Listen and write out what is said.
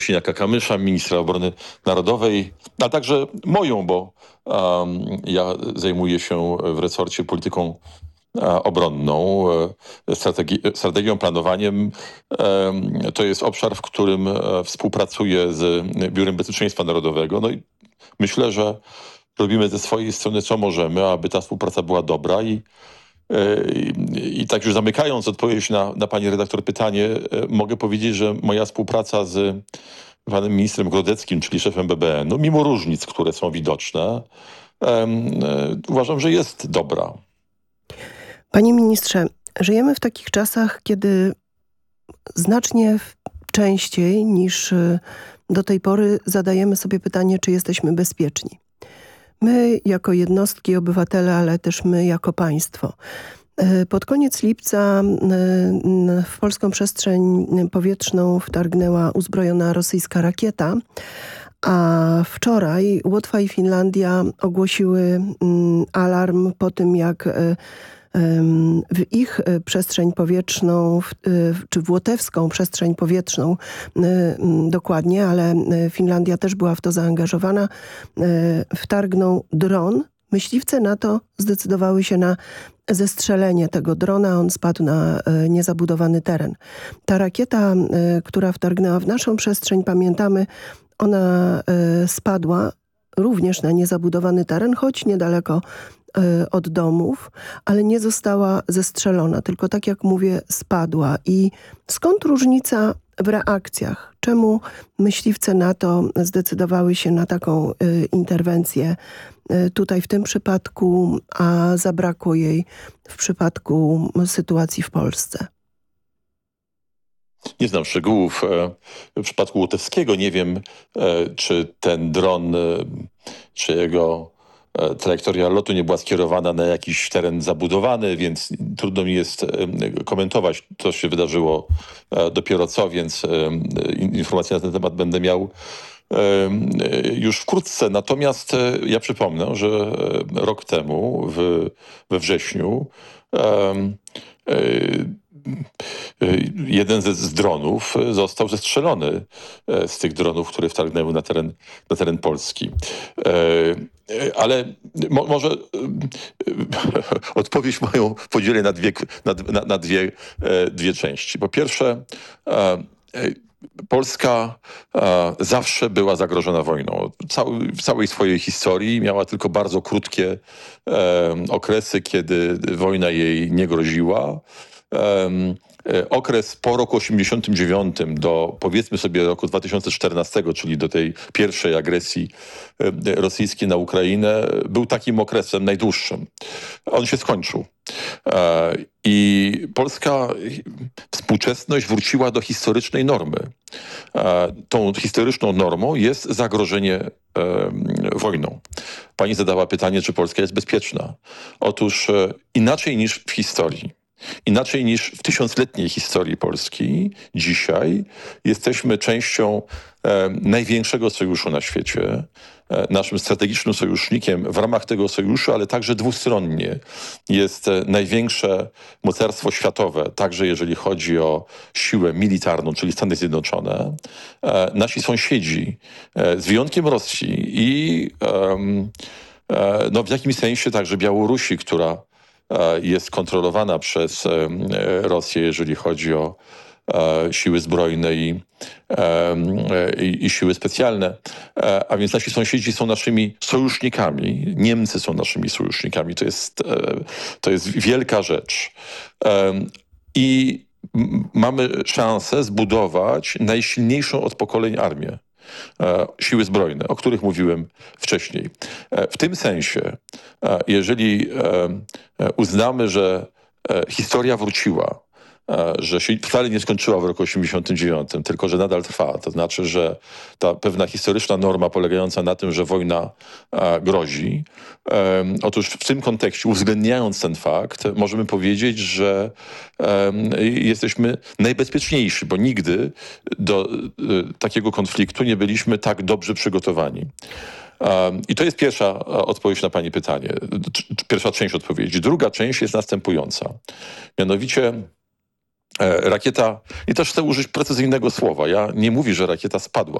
Kosiniaka-Kamysza, ministra obrony narodowej, a także moją, bo ja zajmuję się w resorcie polityką obronną, strategią, planowaniem. To jest obszar, w którym współpracuję z Biurem Bezpieczeństwa Narodowego. No i myślę, że robimy ze swojej strony, co możemy, aby ta współpraca była dobra i tak już zamykając odpowiedź na pani redaktor pytanie, mogę powiedzieć, że moja współpraca z panem ministrem Grodeckim, czyli szefem BBN-u, mimo różnic, które są widoczne, uważam, że jest dobra. Panie ministrze, żyjemy w takich czasach, kiedy znacznie częściej niż do tej pory zadajemy sobie pytanie, czy jesteśmy bezpieczni. My jako jednostki, obywatele, ale też my jako państwo. Pod koniec lipca w polską przestrzeń powietrzną wtargnęła uzbrojona rosyjska rakieta, a wczoraj Łotwa i Finlandia ogłosiły alarm po tym, jak w ich przestrzeń powietrzną, czy w łotewską przestrzeń powietrzną dokładnie, ale Finlandia też była w to zaangażowana, wtargnął dron. Myśliwce NATO zdecydowały się na zestrzelenie tego drona. On spadł na niezabudowany teren. Ta rakieta, która wtargnęła w naszą przestrzeń, pamiętamy, ona spadła również na niezabudowany teren, choć niedaleko od domów, ale nie została zestrzelona, tylko tak jak mówię, spadła. I skąd różnica w reakcjach? Czemu myśliwce NATO zdecydowały się na taką interwencję tutaj w tym przypadku, a zabrakło jej w przypadku sytuacji w Polsce? Nie znam szczegółów w przypadku łotewskiego. Nie wiem, czy ten dron, czy jego trajektoria lotu nie była skierowana na jakiś teren zabudowany, więc trudno mi jest komentować. To się wydarzyło dopiero co, więc informacje na ten temat będę miał już wkrótce. Natomiast ja przypomnę, że rok temu, we wrześniu, jeden z dronów został zestrzelony z tych dronów, które wtargnęły na teren Polski. Ale może odpowiedź moją podzielę na dwie części. Po pierwsze, Polska zawsze była zagrożona wojną. W całej swojej historii miała tylko bardzo krótkie okresy, kiedy wojna jej nie groziła. Okres po roku 1989 do, powiedzmy sobie, roku 2014, czyli do tej pierwszej agresji rosyjskiej na Ukrainę, był takim okresem najdłuższym. On się skończył. I polska współczesność wróciła do historycznej normy. Tą historyczną normą jest zagrożenie wojną. Pani zadała pytanie, czy Polska jest bezpieczna. Otóż inaczej niż w historii, inaczej niż w tysiącletniej historii Polski, dzisiaj jesteśmy częścią największego sojuszu na świecie. Naszym strategicznym sojusznikiem w ramach tego sojuszu, ale także dwustronnie jest największe mocarstwo światowe, także jeżeli chodzi o siłę militarną, czyli Stany Zjednoczone. Nasi sąsiedzi, z wyjątkiem Rosji i w jakimś sensie także Białorusi, która jest kontrolowana przez Rosję, jeżeli chodzi o siły zbrojne i siły specjalne. A więc nasi sąsiedzi są naszymi sojusznikami. Niemcy są naszymi sojusznikami. To jest wielka rzecz. I mamy szansę zbudować najsilniejszą od pokoleń armię. Siły zbrojne, o których mówiłem wcześniej. W tym sensie, jeżeli uznamy, że historia wróciła, że się wcale nie skończyła w roku 1989, tylko że nadal trwa. To znaczy, że ta pewna historyczna norma polegająca na tym, że wojna grozi. Otóż w tym kontekście, uwzględniając ten fakt, możemy powiedzieć, że jesteśmy najbezpieczniejsi, bo nigdy do takiego konfliktu nie byliśmy tak dobrze przygotowani. I to jest pierwsza odpowiedź na pani pytanie. Pierwsza część odpowiedzi. Druga część jest następująca. Mianowicie Rakieta, i też chcę użyć precyzyjnego słowa, ja nie mówię, że rakieta spadła.